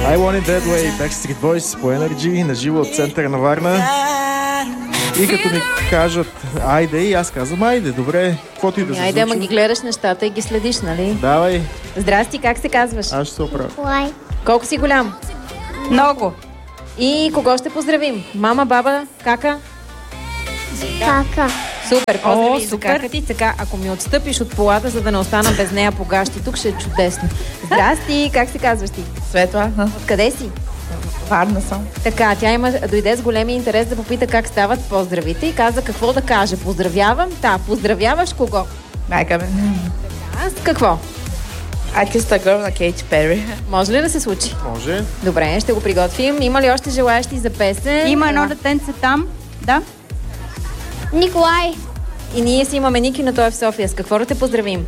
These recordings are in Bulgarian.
I Want It That Way, Backstreet Boys по Energy, наживо от центъра на Варна. И като ми кажат айде, и аз казвам айде, добре, каквото и да се случи. Айде, ама ги гледаш нещата и ги следиш, нали? Давай. Здрасти, как се казваш? Аз ще се оправя. Николай. Колко си голям? Много. И кого ще поздравим? Мама, баба, кака? Кака. Супер, поздрави за супер. кака ти. Така, ако ми отстъпиш от полата, за да не остана без нея по гащи, тук ще е чудесно. Здрасти, как се казваш ти? Светла. Откъде си? Варна съм. Така, тя дойде с големи интерес да попита как стават поздравите и каза какво да каже. Поздравявам? Поздравяваш кого? Майка ми. Аз какво? I kissed a girl на Кейти Пери. Може ли да се случи? Може. Добре, ще го приготвим. Има ли още желаящи за песен? Има едно детенце там. Да. Николай. И ние си имаме Ники, но той е в София. С какво да те поздравим?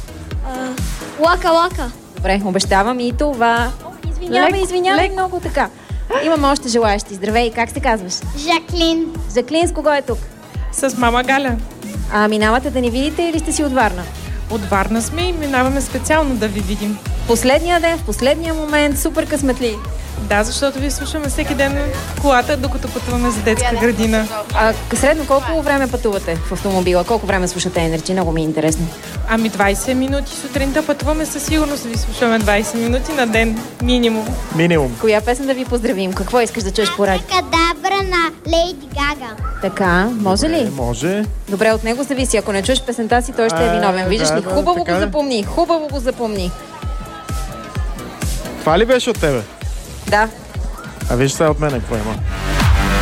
Лака. Добре, обещавам и това. Извинявай много така. Имаме още желаящи. Здравей, как се казваш? Жаклин. Жаклин, с кого е тук? С мама Галя. Минавате да ни видите или сте си от Варна? От Варна сме и минаваме специално да ви видим. Последния ден, в последния момент, супер късметли. Да, защото ви слушаме всеки ден в колата, докато пътуваме за детска градина. Средно колко време пътувате в автомобила? Колко време слушате Energy? Много ми е интересно. 20 минути сутринта пътуваме, със сигурност ви слушаме 20 минути на ден минимум. Коя песен да ви поздравим? Какво искаш да чуеш по радио? Кадабра на Лейди Гага. Така, може ли? Може. Добре, от него зависи. Ако не чуеш песента си, той ще е виновен. Виждаш ли? Хубаво го запомни. Това ли беше от тебе? Да. А виж сега от мене какво има.